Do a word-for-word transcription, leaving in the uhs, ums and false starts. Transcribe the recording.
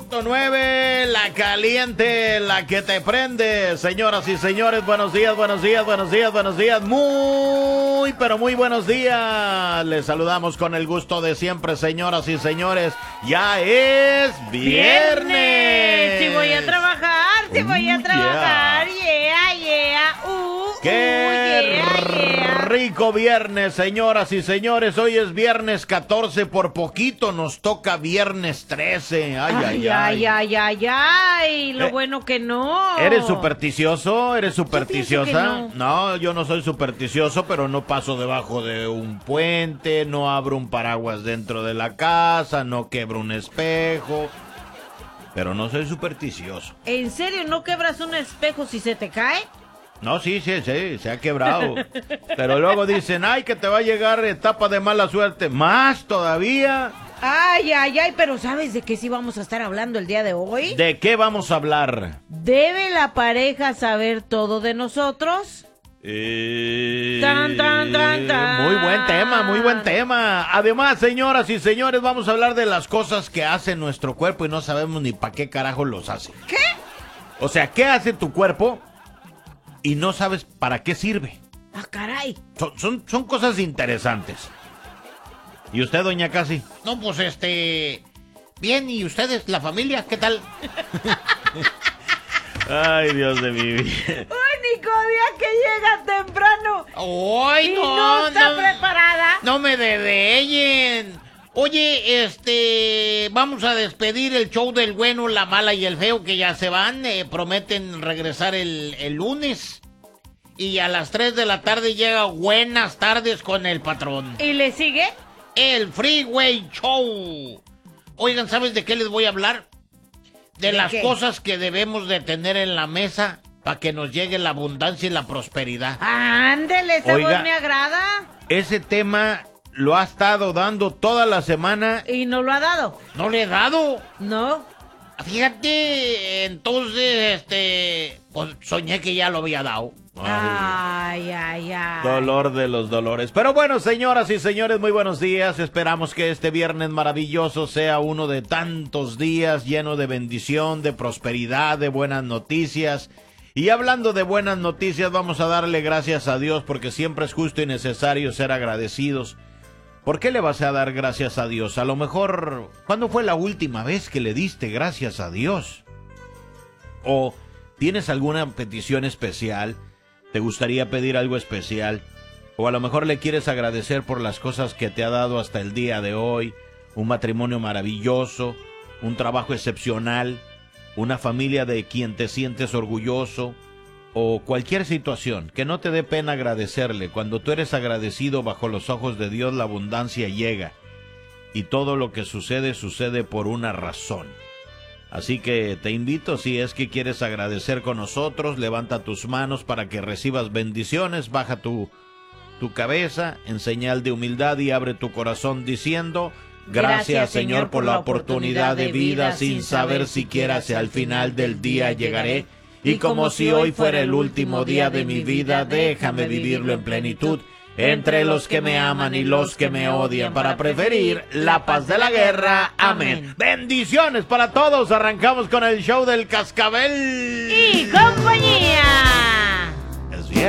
punto nueve, la caliente, la que te prende. Señoras y señores, buenos días, buenos días, buenos días, buenos días. Muy, pero muy buenos días. Les saludamos con el gusto de siempre, señoras y señores. Ya es viernes. Viernes. Si voy a trabajar, si Uh, voy a trabajar. Yeah, yeah. Uh, ¡Qué uh, yeah, yeah. rico viernes, señoras y señores! Hoy es viernes catorce, por poquito nos toca viernes trece. Ay, ay, Ay, ay. ay, ay, ay. Lo Eh, bueno que no. ¿Eres supersticioso? ¿Eres supersticiosa? Yo pienso que No, yo no soy supersticioso, pero no paso debajo de un puente, no abro un paraguas dentro de la casa, no quebro un espejo. Pero no soy supersticioso. ¿En serio no quebras un espejo si se te cae? No, sí, sí, sí, se ha quebrado. Pero luego dicen, ay, que te va a llegar etapa de mala suerte. ¿Más todavía? Ay, ay, ay, pero ¿sabes de qué sí vamos a estar hablando el día de hoy? ¿De qué vamos a hablar? ¿Debe la pareja saber todo de nosotros? Eh... Tan, tan, tan, tan. Muy buen tema, muy buen tema. Además, señoras y señores, vamos a hablar de las cosas que hace nuestro cuerpo y no sabemos ni para qué carajo los hace. ¿Qué? O sea, ¿qué hace tu cuerpo y no sabes para qué sirve? Ah, caray. Son, son, son cosas interesantes. ¿Y usted, doña Casi? No, pues este... Bien, ¿y ustedes, la familia, qué tal? Ay, Dios de mi vida. Único día que llega temprano ¡Ay, y no! no está no, preparada. no me debellen. Oye, este... Vamos a despedir el show del bueno, la mala y el feo, que ya se van. Eh, prometen regresar el, el lunes. Y a las tres de la tarde llega Buenas Tardes con el patrón. ¿Y le sigue? El Freeway Show. Oigan, ¿sabes de qué les voy a hablar? De, ¿De las qué? cosas que debemos de tener en la mesa para que nos llegue la abundancia y la prosperidad. Ándele, esa Oiga. voz me agrada. Ese tema lo ha estado dando toda la semana. Y no lo ha dado. ¿No le he dado? No. Fíjate, entonces, este... Pues soñé que ya lo había dado. Ay, ay, ay. Dolor de los dolores. Pero bueno, señoras y señores, muy buenos días. Esperamos que este viernes maravilloso sea uno de tantos días lleno de bendición, de prosperidad, de buenas noticias. Y hablando de buenas noticias, vamos a darle gracias a Dios porque siempre es justo y necesario ser agradecidos. ¿Por qué le vas a dar gracias a Dios? A lo mejor, ¿cuándo fue la última vez que le diste gracias a Dios? ¿O tienes alguna petición especial? ¿Te gustaría pedir algo especial? O a lo mejor le quieres agradecer por las cosas que te ha dado hasta el día de hoy. Un matrimonio maravilloso, un trabajo excepcional, una familia de quien te sientes orgulloso, o cualquier situación que no te dé pena agradecerle. Cuando tú eres agradecido bajo los ojos de Dios, la abundancia llega. Y todo lo que sucede, sucede por una razón. Así que te invito, si es que quieres agradecer con nosotros, levanta tus manos para que recibas bendiciones, baja tu, tu cabeza en señal de humildad y abre tu corazón diciendo: gracias, Gracias, Señor, por la oportunidad de vida, sin saber siquiera si al final del día llegaré. Y como si hoy fuera el último día de mi vida, déjame vivirlo en plenitud, entre los que me aman y los que me odian, para preferir la paz de la guerra. Amén. Bendiciones para todos. Arrancamos con el show del Cascabel Y compañía.